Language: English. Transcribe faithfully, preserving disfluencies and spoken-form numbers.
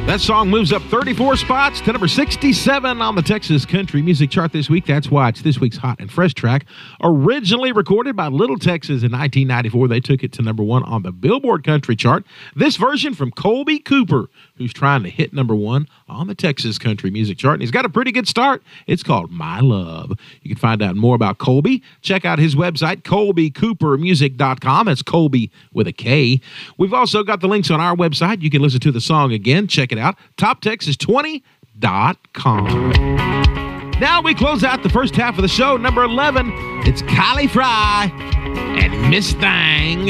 That song moves up thirty-four spots to number sixty-seven on the Texas Country Music Chart this week. That's why it's this week's Hot and Fresh track. Originally recorded by Little Texas in nineteen ninety-four, they took it to number one on the Billboard Country Chart. This version from Colby Cooper, who's trying to hit number one on the Texas Country Music Chart. And he's got a pretty good start. It's called My Love. You can find out more about Colby. Check out his website, colby cooper music dot com. That's Colby with a K. We've also got the links on our website. You can listen to the song again. Check it out, top texas twenty dot com. Now we close out the first half of the show. Number eleven, it's Kylie Frey and Miss Thing.